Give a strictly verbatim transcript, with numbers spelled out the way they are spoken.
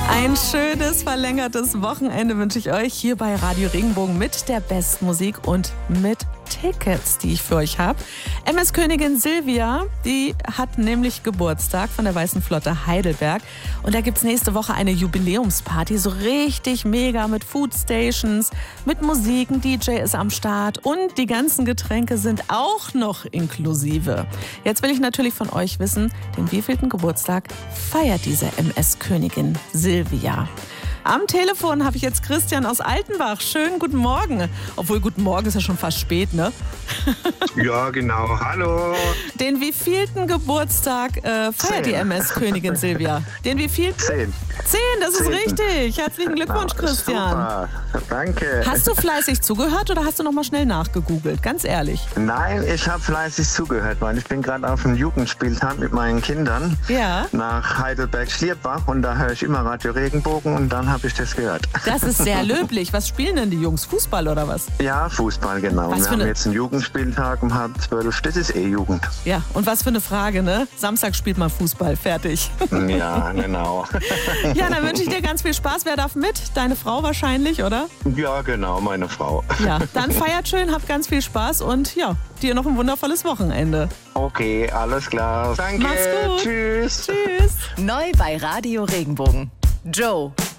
Ein schönes, verlängertes Wochenende wünsche ich euch hier bei Radio Regenbogen mit der besten Musik und mit Tickets, die ich für euch habe. M S-Königin Silvia, die hat nämlich Geburtstag von der Weißen Flotte Heidelberg. Und da gibt es nächste Woche eine Jubiläumsparty, so richtig mega mit Foodstations, mit Musik, ein D J ist am Start und die ganzen Getränke sind auch noch inklusive. Jetzt will ich natürlich von euch wissen, den wievielten Geburtstag feiert diese M S-Königin Silvia? Am Telefon habe ich jetzt Christian aus Altenbach. Schönen guten Morgen. Obwohl, guten Morgen ist ja schon fast spät, ne? Ja, genau. Hallo. Den wievielten Geburtstag äh, feiert Zehn. die M S-Königin Silvia? Den wievielten? Zehn. Zehn, das ist Zehn. richtig. Herzlichen Glückwunsch, Ah, Christian. Super. Danke. Hast du fleißig zugehört oder hast du noch mal schnell nachgegoogelt? Ganz ehrlich. Nein, ich habe fleißig zugehört, weil ich bin gerade auf dem Jugendspieltag mit meinen Kindern Ja. nach Heidelberg-Schlierbach und da höre ich immer Radio Regenbogen und dann habe ich das gehört. Das ist sehr löblich. Was spielen denn die Jungs? Fußball oder was? Ja, Fußball, genau. Was Wir für haben eine- jetzt einen Jugendspieltag um halb zwölf. Das ist eh Jugend. Ja, und was für eine Frage, ne? Samstag spielt man Fußball. Fertig. Ja, genau. Ja, dann wünsche ich dir ganz viel Spaß. Wer darf mit? Deine Frau wahrscheinlich, oder? Ja, genau, meine Frau. Ja, dann feiert schön, habt ganz viel Spaß und ja, dir noch ein wundervolles Wochenende. Okay, alles klar. Danke. Mach's gut. Tschüss. Tschüss. Neu bei Radio Regenbogen. Joe.